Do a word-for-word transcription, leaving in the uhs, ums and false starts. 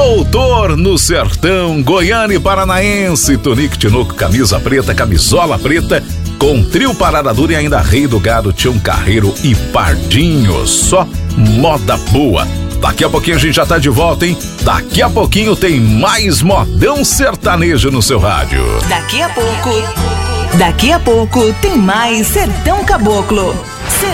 Doutor no Sertão, Goiânia e Paranaense, Tonico Tinoco, camisa preta, camisola preta, com trio Parada Dura e ainda Rei do Gado, Tião Carreiro e Pardinho. Só moda boa. Daqui a pouquinho a gente já tá de volta, hein? Daqui a pouquinho tem mais modão sertanejo no seu rádio. Daqui a pouco, daqui a pouco tem mais Sertão Caboclo.